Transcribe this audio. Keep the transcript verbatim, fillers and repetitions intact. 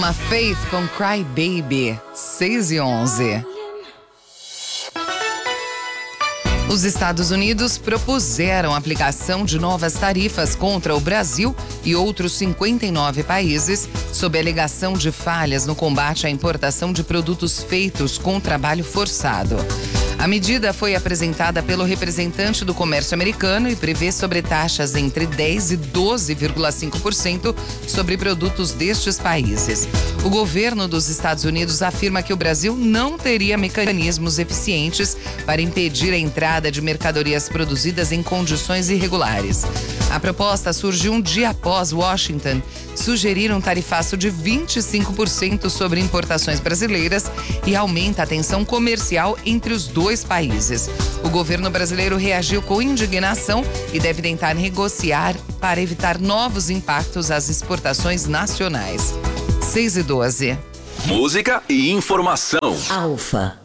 chama Faith com Cry Baby, seis e onze. Os Estados Unidos propuseram a aplicação de novas tarifas contra o Brasil e outros cinquenta e nove países, sob a alegação de falhas no combate à importação de produtos feitos com trabalho forçado. A medida foi apresentada pelo representante do comércio americano e prevê sobretaxas entre dez e doze vírgula cinco por cento sobre produtos destes países. O governo dos Estados Unidos afirma que o Brasil não teria mecanismos eficientes para impedir a entrada de mercadorias produzidas em condições irregulares. A proposta surgiu um dia após Washington sugerir um tarifaço de vinte e cinco por cento sobre importações brasileiras e aumenta a tensão comercial entre os dois países. O governo brasileiro reagiu com indignação e deve tentar negociar para evitar novos impactos às exportações nacionais. seis e doze. Música e informação. Alfa.